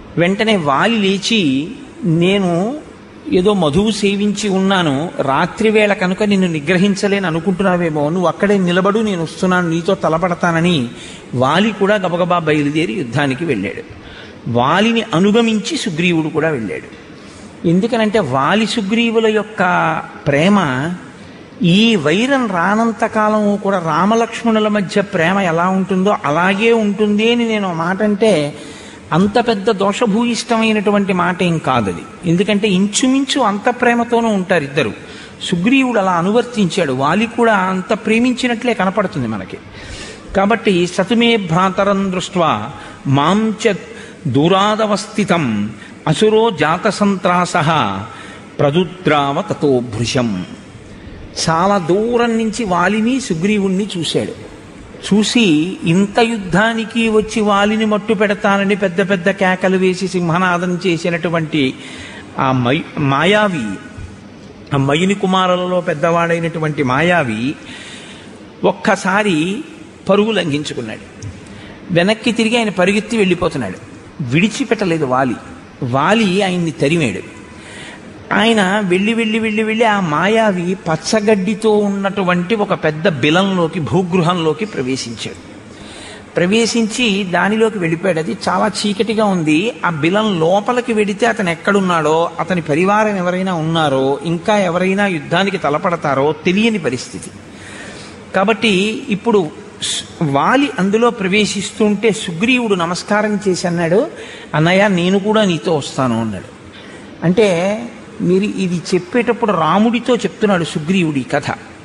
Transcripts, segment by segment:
వెంటనే వాలి లేచి, నేను ఏదో మధువు సేవించి ఉన్నాను, రాత్రివేళ కనుక నిన్ను నిగ్రహించలేని అనుకుంటున్నావేమో, నువ్వు అక్కడే నిలబడు, నేను వస్తున్నాను, నీతో తలపడతానని వాలి కూడా గబగబా బయలుదేరి యుద్ధానికి వెళ్ళాడు. వాలిని అనుగమించి సుగ్రీవుడు కూడా వెళ్ళాడు. ఎందుకనంటే వాలి సుగ్రీవుల యొక్క ప్రేమ, ఈ వైరం రానంతకాలం కూడా రామలక్ష్మణుల మధ్య ప్రేమ ఎలా ఉంటుందో అలాగే ఉంటుంది అని నేను మాట అంటే అంత పెద్ద దోషభూయిష్టమైనటువంటి మాట ఏం కాదది. ఎందుకంటే ఇంచుమించు అంత ప్రేమతోనూ ఉంటారు ఇద్దరు. సుగ్రీవుడు అలా అనువర్తించాడు, వాలి కూడా అంత ప్రేమించినట్లే కనపడుతుంది మనకి. కాబట్టి సతుమే భ్రాతరం దృష్ట్వా మాంచ దూరాదవస్థితం అసురో జాత సంత్రాస ప్రదుద్రావ తతో భృశం. చాలా దూరం నుంచి వాలిని సుగ్రీవుణ్ణి చూశాడు. చూసి ఇంత యుద్ధానికి వచ్చి వాలిని మట్టు పెడతానని పెద్ద పెద్ద కేకలు వేసి సింహనాదం చేసినటువంటి ఆ మాయావి, ఆ మయుని కుమారులలో పెద్దవాడైనటువంటి మాయావి ఒక్కసారి పరుగు లంఘించుకున్నాడు. వెనక్కి తిరిగి ఆయన పరిగెత్తి వెళ్ళిపోతున్నాడు. విడిచిపెట్టలేదు వాలి ఆయన్ని తరిమాడు. ఆయన వెళ్ళి వెళ్ళి వెళ్ళి వెళ్ళి ఆ మాయావి పచ్చగడ్డితో ఉన్నటువంటి ఒక పెద్ద బిలంలోకి, భూగృహంలోకి ప్రవేశించాడు. ప్రవేశించి దానిలోకి వెళ్ళిపోయాడు. అది చాలా చీకటిగా ఉంది. ఆ బిలం లోపలికి వెడితే అతను ఎక్కడున్నాడో, అతని పరివారం ఎవరైనా ఉన్నారో, ఇంకా ఎవరైనా యుద్ధానికి తలపడతారో తెలియని పరిస్థితి. కాబట్టి ఇప్పుడు వాలి అందులో ప్రవేశిస్తుంటే సుగ్రీవుడు నమస్కారం చేసి అన్నాడు, అన్నయ్య నేను కూడా నీతో వస్తాను అన్నాడు. అంటే మీరు ఇది చెప్పేటప్పుడు రాముడితో చెప్తున్నాడు సుగ్రీవుడి కథ.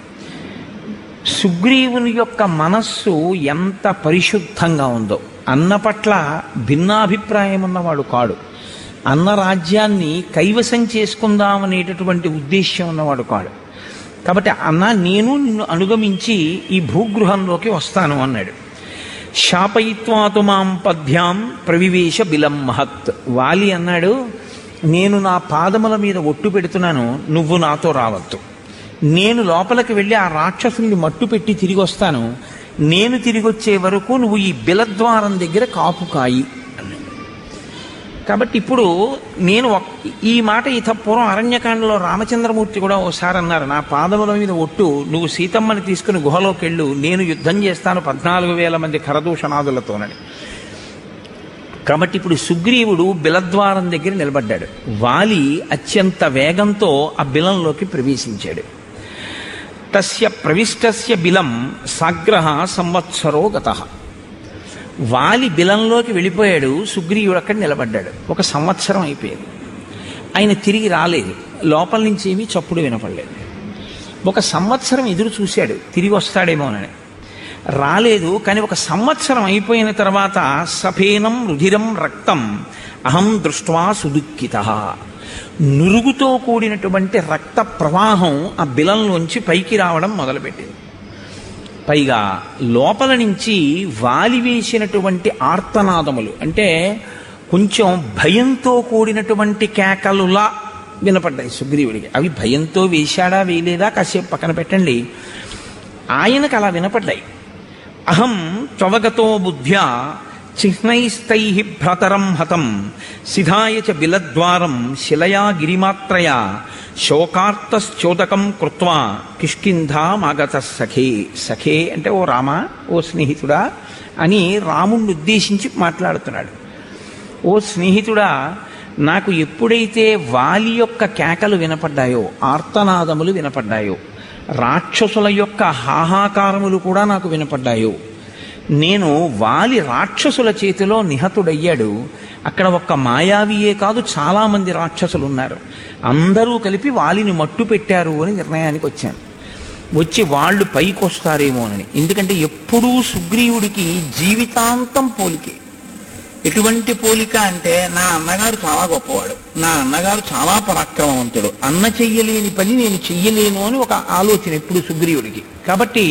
సుగ్రీవుని యొక్క మనస్సు ఎంత పరిశుద్ధంగా ఉందో, అన్న పట్ల భిన్నాభిప్రాయం ఉన్నవాడు కాడు, అన్న రాజ్యాన్ని కైవసం చేసుకుందామనేటటువంటి ఉద్దేశ్యం ఉన్నవాడు కాడు. కాబట్టి అన్న నేను నిన్ను అనుగమించి ఈ భూగృహంలోకి వస్తాను అన్నాడు. శాపయిత్వాతు మాం పద్భ్యాం ప్రవివేశ బిలం మహత్. వాలి అన్నాడు, నేను నా పాదముల మీద ఒట్టు పెడుతున్నాను, నువ్వు నాతో రావద్దు. నేను లోపలికి వెళ్ళి ఆ రాక్షసుల్ని మట్టు పెట్టి తిరిగి వస్తాను. నేను తిరిగి వచ్చే వరకు నువ్వు ఈ బిలద్వారం దగ్గర కాపు కాయి అన్నాడు. కాబట్టి ఇప్పుడు నేను ఈ మాట పూర్వం అరణ్యకాండలో రామచంద్రమూర్తి కూడా ఓసారి అన్నారు, నా పాదముల మీద ఒట్టు, నువ్వు సీతమ్మని తీసుకుని గుహలోకి వెళ్ళు, నేను యుద్ధం చేస్తాను 14,000 మంది ఖరదూషణాదులతోనని. కాబట్టి ఇప్పుడు సుగ్రీవుడు బిలద్వారం దగ్గర నిలబడ్డాడు. వాలి అత్యంత వేగంతో ఆ బిలంలోకి ప్రవేశించాడు. తస్య ప్రవిష్టస్య బిలం సాగ్రహ సంవత్సరో గతః. వాలి బిలంలోకి వెళ్ళిపోయాడు, సుగ్రీవుడు అక్కడ నిలబడ్డాడు. 1 సంవత్సరం అయిపోయింది. ఆయన తిరిగి రాలేదు. లోపల నుంచి ఏమీ చప్పుడు వినపడలేదు. 1 సంవత్సరం ఎదురు చూశాడు తిరిగి వస్తాడేమోనని. రాలేదు. కానీ 1 సంవత్సరం అయిపోయిన తర్వాత సఫేనం రుధిరం రక్తం అహం దృష్ట్వా సుదుఃఖితః. నురుగుతో కూడినటువంటి రక్త ప్రవాహం ఆ బిలంలోంచి పైకి రావడం మొదలుపెట్టింది. పైగా లోపల నుంచి వాలి వేసినటువంటి ఆర్తనాదములు, అంటే కొంచెం భయంతో కూడినటువంటి కేకలులా వినపడ్డాయి సుగ్రీవుడికి. అవి భయంతో వేశాడా వేయలేదా కాసేపు పక్కన పెట్టండి, ఆయనకు అలా వినపడ్డాయి. అహం త్వవగతో బుద్ధ్యా చిహ్నైస్తై భ్రతరం హతం సిధాయ చ బిలద్వారం శిలయా గిరిమాత్రయా శోకార్తశ్చోదకం కృత్వా కిష్కింధామాగత సఖే. సఖే అంటే ఓ రామ, ఓ స్నేహితుడా అని రాముణ్ణి ఉద్దేశించి మాట్లాడుతున్నాడు. ఓ స్నేహితుడా, నాకు ఎప్పుడైతే వాలి యొక్క కేకలు వినపడ్డాయో, ఆర్తనాదములు వినపడ్డాయో, రాక్షసుల యొక్క హాహాకారములు కూడా నాకు వినపడ్డాయో, నేను వాలి రాక్షసుల చేతిలో నిహతుడయ్యాడు. అక్కడ ఒక్క మాయావియే కాదు, చాలామంది రాక్షసులు ఉన్నారు, అందరూ కలిపి వాలిని మట్టు పెట్టారు అని నిర్ణయానికి వచ్చాను. వచ్చి వాళ్ళు పైకి వస్తారేమోనని. ఎందుకంటే ఎప్పుడూ సుగ్రీవుడికి జీవితాంతం పోలికే. ఎటువంటి పోలిక అంటే, నా అన్నగారు చాలా గొప్పవాడు, నా అన్నగారు చాలా పరాక్రమవంతుడు, అన్న చెయ్యలేని పని నేను చెయ్యలేను అని ఒక ఆలోచన ఎప్పుడు సుగ్రీవుడికి. కాబట్టి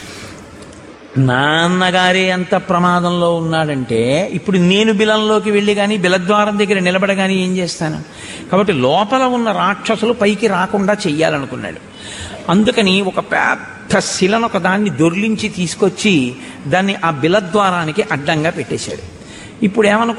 నా అన్నగారే అంత ప్రమాదంలో ఉన్నాడంటే ఇప్పుడు నేను బిలంలోకి వెళ్ళి కానీ బిలద్వారం దగ్గర నిలబడగాని ఏం చేస్తాను? కాబట్టి లోపల ఉన్న రాక్షసులు పైకి రాకుండా చెయ్యాలనుకున్నాడు. అందుకని ఒక పెద్ద శిలను ఒక దాన్ని దొర్లించి తీసుకొచ్చి దాన్ని ఆ బిలద్వారానికి అడ్డంగా పెట్టేశాడు. ఇప్పుడు ఏమనుకో